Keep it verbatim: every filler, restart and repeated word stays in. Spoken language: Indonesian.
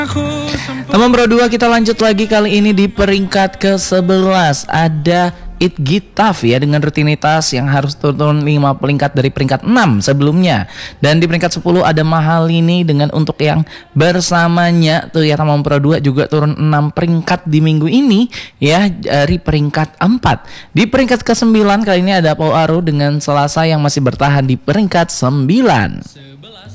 Teman Pro dua, kita lanjut lagi kali ini di peringkat ke sebelas ada It Gitaf ya, dengan rutinitas yang harus turun lima peringkat dari peringkat enam sebelumnya. Dan di peringkat sepuluh ada Mahalini dengan untuk yang bersamanya tuh ya, teman Pro dua juga turun enam peringkat di minggu ini ya, dari peringkat empat. Di peringkat ke sembilan kali ini ada Paul Aru dengan Selasa yang masih bertahan di peringkat sembilan.